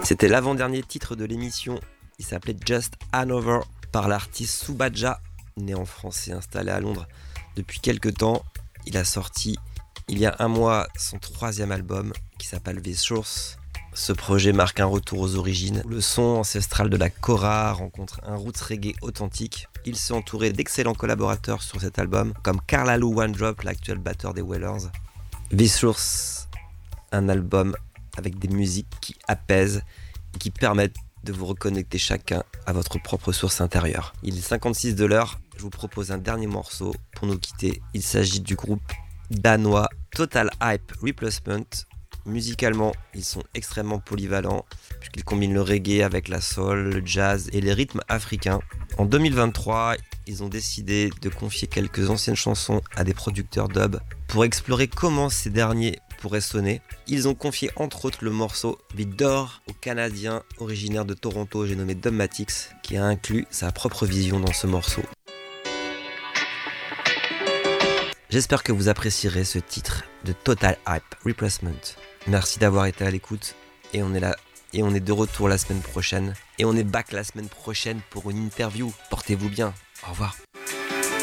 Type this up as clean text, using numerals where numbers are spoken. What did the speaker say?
C'était l'avant-dernier titre de l'émission. Il s'appelait Just Hanover par l'artiste Subaja, né en France et installé à Londres depuis quelques temps. Il a sorti il y a un mois son 3e album qui s'appelle The Source. Ce projet marque un retour aux origines. Le son ancestral de la kora rencontre un roots reggae authentique. Il s'est entouré d'excellents collaborateurs sur cet album, comme Karlalou One Drop, l'actuel batteur des Wailers. The Source, un album avec des musiques qui apaisent et qui permettent de vous reconnecter chacun à votre propre source intérieure. Il est 56 de l'heure, je vous propose un dernier morceau pour nous quitter. Il s'agit du groupe danois Total Hype Replacement. Musicalement, ils sont extrêmement polyvalents puisqu'ils combinent le reggae avec la soul, le jazz et les rythmes africains. En 2023, ils ont décidé de confier quelques anciennes chansons à des producteurs dub pour explorer comment ces derniers pourraient sonner. Ils ont confié entre autres le morceau The Door au Canadien originaire de Toronto, j'ai nommé Dubmatix, qui a inclus sa propre vision dans ce morceau. J'espère que vous apprécierez ce titre de Total Hype Replacement. Merci d'avoir été à l'écoute et on est là et on est de retour la semaine prochaine et on est back la semaine prochaine pour une interview. Portez-vous bien. Au revoir.